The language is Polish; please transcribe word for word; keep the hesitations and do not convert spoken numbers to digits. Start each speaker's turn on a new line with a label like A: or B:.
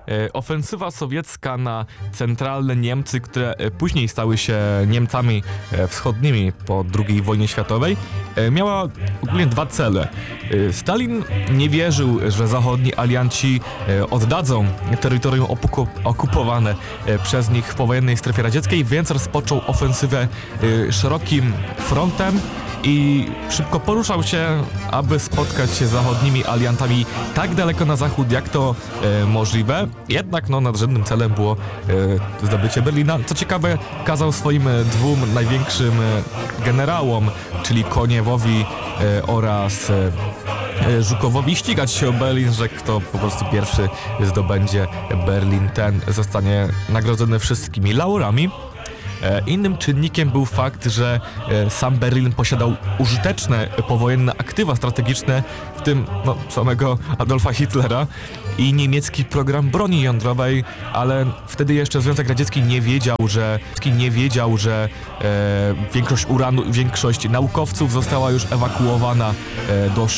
A: E, ofensywa sowiecka na centralne Niemcy, które e, później stały się Niemcami e, wschodnimi po drugiej wojnie światowej, e, miała ogólnie dwa cele. E, Stalin nie wierzył, że zachodni alianci e, oddadzą terytorium opuku- okupowane e, przez nich w powojennej strefie radzieckiej, więc rozpoczął ofensywę e, szerokim frontem i szybko poruszał się, aby spotkać się z zachodnimi aliantami tak daleko na zachód, jak to e, możliwe. Jednak no, nadrzędnym celem było e, zdobycie Berlina. Co ciekawe, kazał swoim e, dwóm największym e, generałom, czyli Koniewowi e, oraz e, e, Żukowowi, ścigać się o Berlin, że kto po prostu pierwszy zdobędzie Berlin, ten zostanie nagrodzony wszystkimi laurami. Innym czynnikiem był fakt, że sam Berlin posiadał użyteczne powojenne aktywa strategiczne, w tym no, samego Adolfa Hitlera i niemiecki program broni jądrowej, ale wtedy jeszcze Związek Radziecki nie wiedział, że nie wiedział, że e, większość uranu, większość naukowców została już ewakuowana e, do